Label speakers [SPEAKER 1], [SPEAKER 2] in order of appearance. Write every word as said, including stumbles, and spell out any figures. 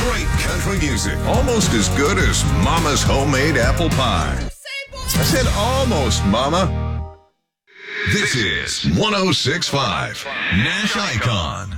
[SPEAKER 1] Great country music. Almost as good as Mama's homemade apple pie. I said almost, Mama. This is one oh six point five Nash Icon.